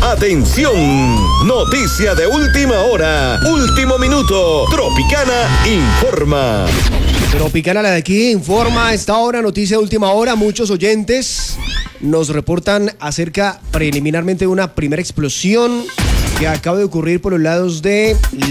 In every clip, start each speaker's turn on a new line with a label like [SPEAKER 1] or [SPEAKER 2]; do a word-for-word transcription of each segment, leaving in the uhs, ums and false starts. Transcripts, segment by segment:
[SPEAKER 1] ¡Atención! Noticia de última hora. Último minuto. Tropicana informa.
[SPEAKER 2] Tropicana, la de aquí, informa a esta hora, noticia de última hora. Muchos oyentes nos reportan acerca preliminarmente de una primera explosión que acaba de ocurrir por los lados de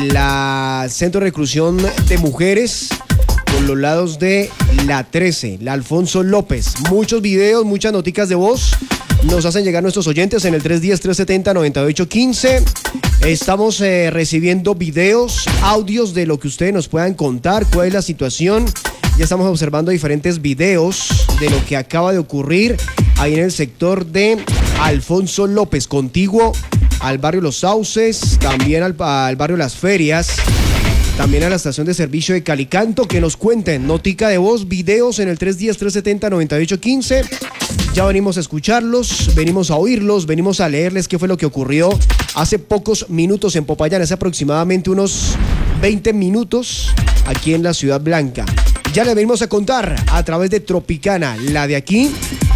[SPEAKER 2] la Centro de Reclusión de Mujeres, por los lados de la trece, la Alfonso López. Muchos videos, muchas noticas de voz nos hacen llegar nuestros oyentes en el tres uno cero, tres siete cero, nueve ocho uno cinco. Estamos eh, recibiendo videos, audios de lo que ustedes nos puedan contar, cuál es la situación. Ya estamos observando diferentes videos de lo que acaba de ocurrir ahí en el sector de Alfonso López, contiguo al barrio Los Sauces, también al, al barrio Las Ferias, también a la estación de servicio de Calicanto. Que nos cuenten, notica de voz, videos en el tres uno cero, tres siete cero, nueve ocho uno cinco. Ya venimos a escucharlos, venimos a oírlos, venimos a leerles qué fue lo que ocurrió hace pocos minutos en Popayán, hace aproximadamente unos veinte minutos aquí en la Ciudad Blanca. Ya les venimos a contar a través de Tropicana, la de aquí,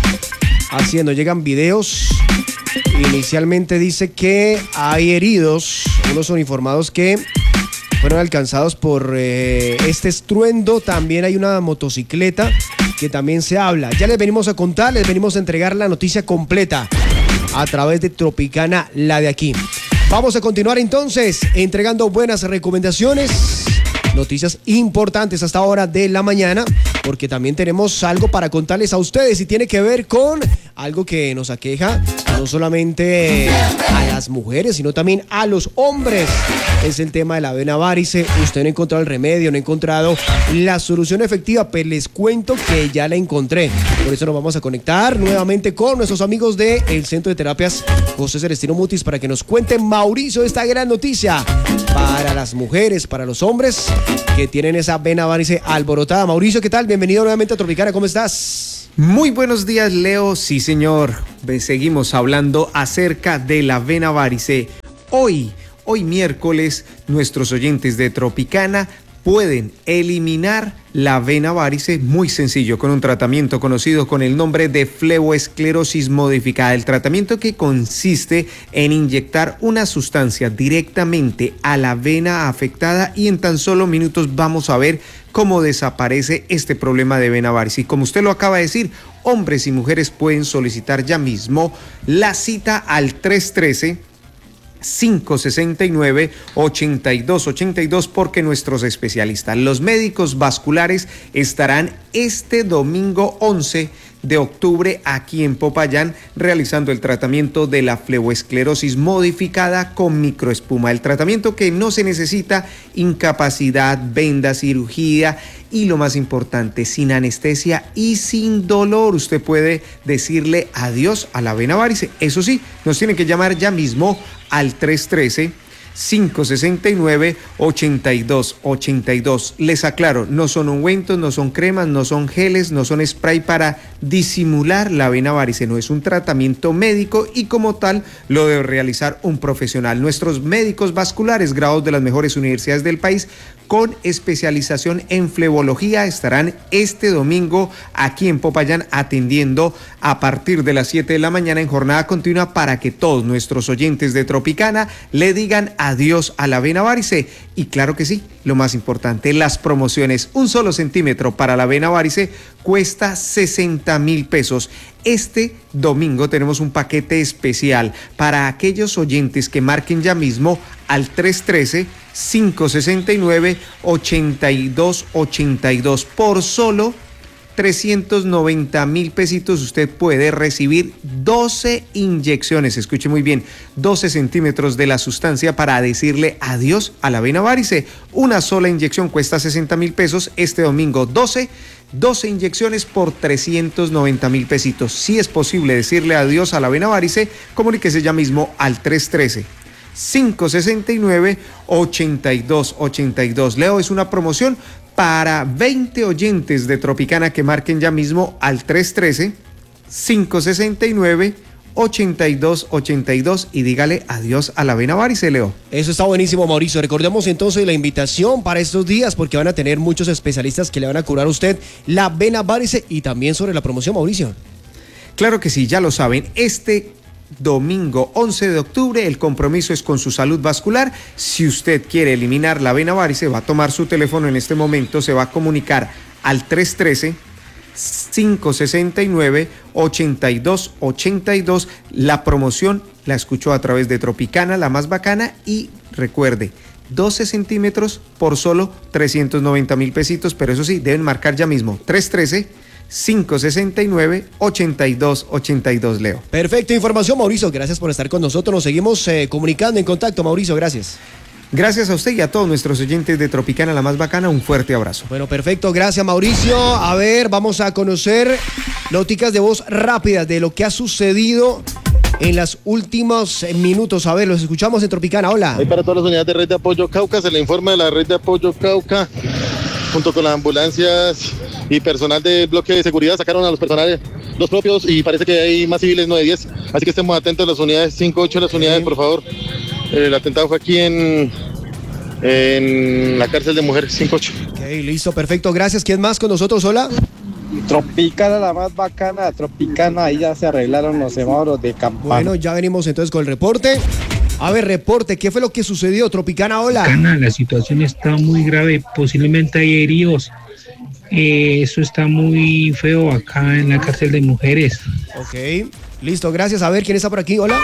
[SPEAKER 2] haciendo, llegan videos. Inicialmente dice que hay heridos, unos son informados que fueron alcanzados por eh, este estruendo. También hay una motocicleta que también se habla. Ya les venimos a contar, les venimos a entregar la noticia completa a través de Tropicana, la de aquí. Vamos a continuar entonces entregando buenas recomendaciones, noticias importantes hasta hora de la mañana, porque también tenemos algo para contarles a ustedes y tiene que ver con algo que nos aqueja no solamente a las mujeres, sino también a los hombres. Es el tema de la vena varice. Usted no ha encontrado el remedio, no ha encontrado la solución efectiva, pero les cuento que ya la encontré. Por eso nos vamos a conectar nuevamente con nuestros amigos del Centro de Terapias José Celestino Mutis para que nos cuente, Mauricio, esta gran noticia para las mujeres, para los hombres que tienen esa vena varice alborotada. Mauricio, ¿qué tal? Bienvenido nuevamente a Tropicana, ¿cómo estás?
[SPEAKER 3] Muy buenos días, Leo. Sí, señor. Seguimos hablando acerca de la vena varice. Hoy, hoy miércoles, nuestros oyentes de Tropicana pueden eliminar la vena varice muy sencillo con un tratamiento conocido con el nombre de fleboesclerosis modificada. El tratamiento que consiste en inyectar una sustancia directamente a la vena afectada y en tan solo minutos vamos a ver cómo desaparece este problema de vena varice. Y como usted lo acaba de decir, hombres y mujeres pueden solicitar ya mismo la cita al tres uno tres, cinco seis nueve, ocho dos ocho dos porque nuestros especialistas, los médicos vasculares, estarán este domingo once de octubre aquí en Popayán realizando el tratamiento de la fleboesclerosis modificada con microespuma. El tratamiento que no se necesita incapacidad, venda, cirugía y lo más importante, sin anestesia y sin dolor. Usted puede decirle adiós a la vena varice. Eso sí, nos tienen que llamar ya mismo al tres uno tres, cinco seis nueve, ocho dos ocho dos. Les aclaro, no son ungüentos, no son cremas, no son geles, no son spray para disimular la vena varice. No es un tratamiento médico y como tal lo debe realizar un profesional. Nuestros médicos vasculares, graduados de las mejores universidades del país, con especialización en flebología, estarán este domingo aquí en Popayán atendiendo a partir de las siete de la mañana en jornada continua para que todos nuestros oyentes de Tropicana le digan adiós a la vena varice. Y claro que sí, lo más importante, las promociones. Un solo centímetro para la vena varice cuesta sesenta mil pesos. Este domingo tenemos un paquete especial para aquellos oyentes que marquen ya mismo al tres uno tres, cinco seis nueve, ocho dos ocho dos. Por solo trescientos noventa mil pesitos usted puede recibir doce inyecciones, escuche muy bien, doce centímetros de la sustancia para decirle adiós a la vena varice. Una sola inyección cuesta sesenta mil pesos, este domingo doce, doce inyecciones por trescientos noventa mil pesitos. Si es posible decirle adiós a la vena varice, comuníquese ya mismo al tres uno tres, cinco seis nueve, ocho dos ocho dos. Leo, es una promoción para veinte oyentes de Tropicana que marquen ya mismo al tres uno tres, cinco seis nueve, ocho dos ocho dos y dígale adiós a la vena varice, Leo.
[SPEAKER 2] Eso está buenísimo, Mauricio. Recordemos entonces la invitación para estos días porque van a tener muchos especialistas que le van a curar a usted la vena varice y también sobre la promoción, Mauricio.
[SPEAKER 3] Claro que sí, ya lo saben, este domingo once de octubre. El compromiso es con su salud vascular. Si usted quiere eliminar la vena varice, va a tomar su teléfono en este momento, se va a comunicar al tres uno tres, cinco seis nueve, ocho dos ocho dos. La promoción la escuchó a través de Tropicana, la más bacana, y recuerde, doce centímetros por solo trescientos noventa mil pesitos, pero eso sí, deben marcar ya mismo, tres uno tres, cinco seis nueve, ocho dos ocho dos, Leo.
[SPEAKER 2] Perfecta información, Mauricio, gracias por estar con nosotros, nos seguimos eh, comunicando en contacto, Mauricio, gracias.
[SPEAKER 3] Gracias a usted y a todos nuestros oyentes de Tropicana, la más bacana, un fuerte abrazo.
[SPEAKER 2] Bueno, perfecto, gracias Mauricio. A ver, vamos a conocer noticas de voz rápidas de lo que ha sucedido en los últimos minutos. A ver, los escuchamos en Tropicana, hola.
[SPEAKER 4] Ahí para todas las unidades de Red de Apoyo Cauca, se le informa de la Red de Apoyo Cauca, junto con las ambulancias y personal del bloque de seguridad, sacaron a los personales, los propios, y parece que hay más civiles nueve diez, así que estemos atentos a las unidades cinco ocho, las unidades, por favor. El atentado fue aquí en, en la cárcel de mujeres cinco ocho.
[SPEAKER 2] Ok, listo, perfecto, gracias. ¿Quién más con nosotros? Hola.
[SPEAKER 5] Tropicana, la más bacana, Tropicana, ahí ya se arreglaron los semáforos de campana.
[SPEAKER 2] Bueno, ya venimos entonces con el reporte. A ver, reporte, ¿qué fue lo que sucedió? Tropicana, hola.
[SPEAKER 6] Tropicana, la situación está muy grave, posiblemente hay heridos. Eh, eso está muy feo acá en la cárcel de mujeres.
[SPEAKER 2] Ok, listo, gracias. A ver, ¿quién está por aquí? Hola.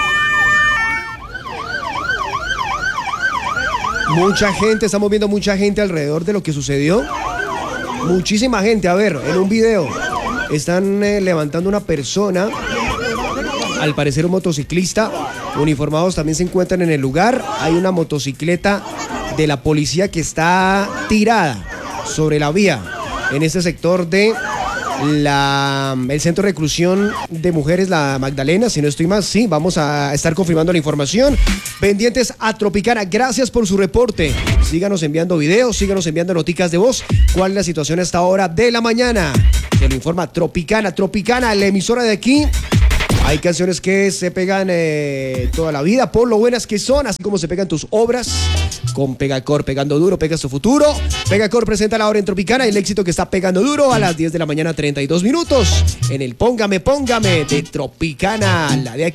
[SPEAKER 2] Mucha gente, estamos viendo mucha gente alrededor de lo que sucedió. Muchísima gente, a ver, en un video están eh, levantando una persona, al parecer un motociclista, uniformados también se encuentran en el lugar. Hay una motocicleta de la policía que está tirada sobre la vía en este sector de la, el centro de reclusión de mujeres, la Magdalena, si no estoy mal, sí, vamos a estar confirmando la información. Pendientes a Tropicana, gracias por su reporte. Síganos enviando videos, síganos enviando noticas de voz. ¿Cuál es la situación a esta hora de la mañana? Se lo informa Tropicana, Tropicana, la emisora de aquí. Hay canciones que se pegan eh, toda la vida por lo buenas que son, así como se pegan tus obras. Con Pegacor, pegando duro, pega su futuro. Pegacor presenta la hora en Tropicana, el éxito que está pegando duro a las diez de la mañana, treinta y dos minutos. En el Póngame, Póngame de Tropicana, la de aquí.